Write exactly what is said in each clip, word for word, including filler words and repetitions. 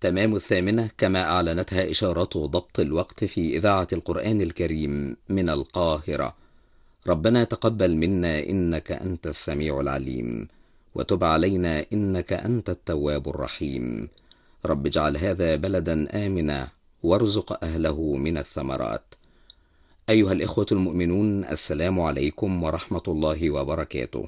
تمام الثامنة كما أعلنتها إشارات ضبط الوقت في إذاعة القرآن الكريم من القاهرة. ربنا تقبل منا إنك أنت السميع العليم، وتب علينا إنك أنت التواب الرحيم. رب اجعل هذا بلدا آمنا وارزق أهله من الثمرات. أيها الإخوة المؤمنون، السلام عليكم ورحمة الله وبركاته.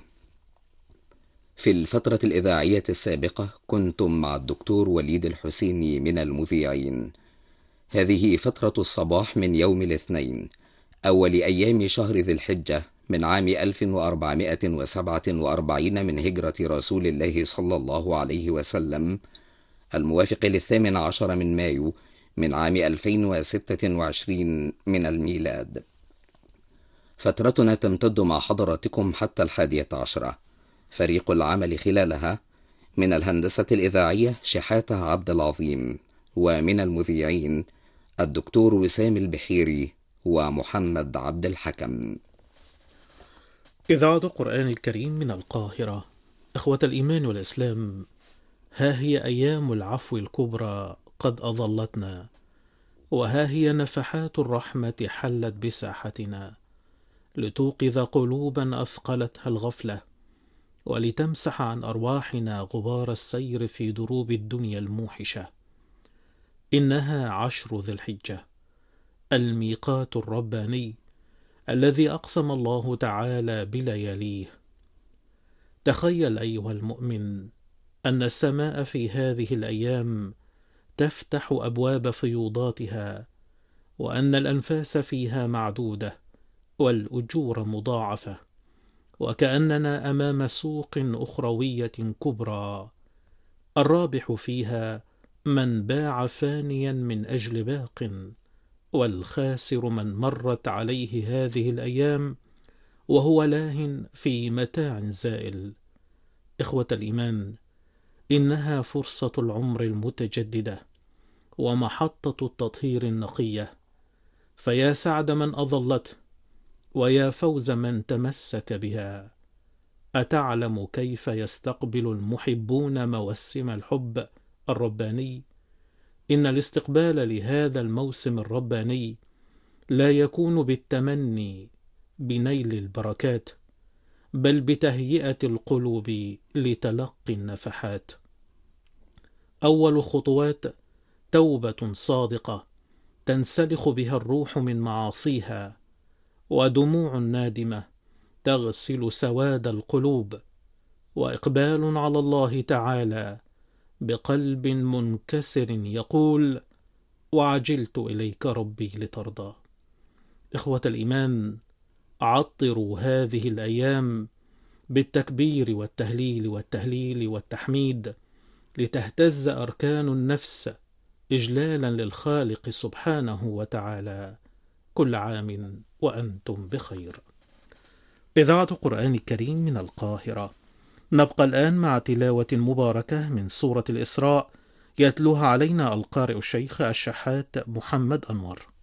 في الفترة الإذاعية السابقة كنتم مع الدكتور وليد الحسيني من المذيعين. هذه فترة الصباح من يوم الاثنين أول أيام شهر ذي الحجة من عام ألف وأربعمائة وسبعة وأربعين من هجرة رسول الله صلى الله عليه وسلم، الموافق للثامن عشر من مايو من عام ألفين وستة وعشرين من الميلاد. فترتنا تمتد مع حضراتكم حتى الحادية عشرة. فريق العمل خلالها: من الهندسة الإذاعية شحاتة عبد العظيم، ومن المذيعين الدكتور وسام البحيري ومحمد عبد الحكم. إذاعة القرآن الكريم من القاهرة. إخوة الإيمان والإسلام، ها هي أيام العفو الكبرى قد أظلتنا، وها هي نفحات الرحمة حلت بساحتنا، لتوقظ قلوبا أثقلتها الغفلة، ولتمسح عن أرواحنا غبار السير في دروب الدنيا الموحشة. إنها عشر ذي الحجة، الميقات الرباني الذي أقسم الله تعالى بلياليه. تخيل أيها المؤمن أن السماء في هذه الأيام تفتح أبواب فيوضاتها، وأن الأنفاس فيها معدودة والأجور مضاعفة، وكأننا أمام سوق أخروية كبرى، الرابح فيها من باع فانيا من أجل باق، والخاسر من مرت عليه هذه الأيام وهو لاه في متاع زائل. إخوة الإيمان، إنها فرصة العمر المتجددة ومحطة التطهير النقية، فيا سعد من أظلته، ويا فوز من تمسك بها. أتعلم كيف يستقبل المحبون موسم الحب الرباني؟ إن الاستقبال لهذا الموسم الرباني لا يكون بالتمني بنيل البركات، بل بتهيئة القلوب لتلقي النفحات. أول خطوات توبة صادقة تنسلخ بها الروح من معاصيها، ودموع نادمة تغسل سواد القلوب، وإقبال على الله تعالى بقلب منكسر يقول: وعجلت إليك ربي لترضى. إخوة الإيمان، عطروا هذه الأيام بالتكبير والتهليل والتهليل والتحميد، لتهتز أركان النفس إجلالا للخالق سبحانه وتعالى. كل عام وأنتم بخير. إذاعة القرآن الكريم من القاهرة. نبقى الآن مع تلاوة مباركة من سورة الإسراء، يتلوها علينا القارئ الشيخ الشحات محمد أنور.